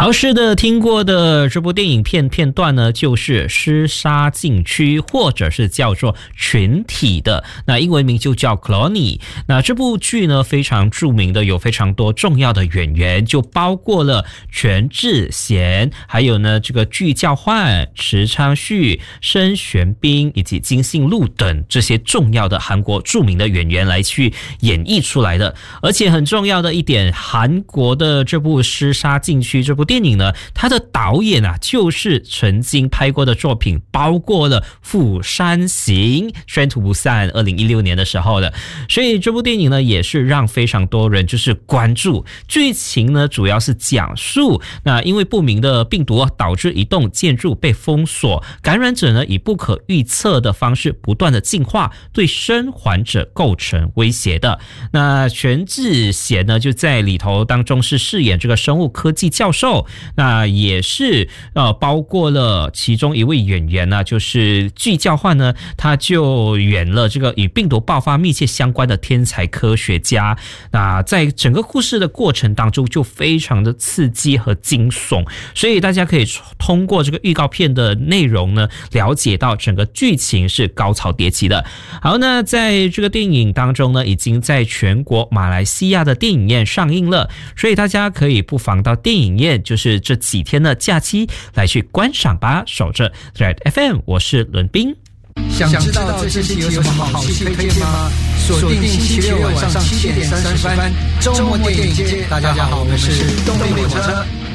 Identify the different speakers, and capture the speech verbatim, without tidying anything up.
Speaker 1: 好，是的，听过的这部电影片片段呢，就是《尸杀禁区》，或者是叫做群体的，那英文名就叫 Colony。那这部剧呢非常著名的，有非常多重要的演员，就包括了全智贤，还有呢这个具教焕、池昌旭、申玄彬以及金信路等这些重要的韩国著名的演员来去演绎出来的。而且很重要的一点，韩国的这部《尸杀禁区》这部电影呢，它的导演啊就是曾经拍过的作品，包括了《釜山行》Train to Busan 二零一六年的时候的，所以这部电影呢也是让非常多人就是关注。剧情呢主要是讲述那因为不明的病毒导致一栋建筑被封锁，感染者呢以不可预测的方式不断的进化，对生还者构成威胁的。那全智贤呢就在里头当中是饰演这个生物科技教授，那也是呃包括了其中一位演员呢，就是具教焕呢，他就演了这个与病毒爆发密切相关的天才科学家。那在整个故事的过程当中就非常的刺激和惊悚，所以大家可以通过这个预告片的内容呢，了解到整个剧情是高潮迭起的。好，那在这个电影当中呢，已经在全国马来西亚的电影院上映了，所以大家可以不妨到电影院，就是这几天的假期来去观赏吧。守着 Red F M， 我是伦彬。
Speaker 2: 想知道这星期有什么好戏推荐吗？锁定星期六晚上七点三十分，周末电影街。大家好，我们是动力火车。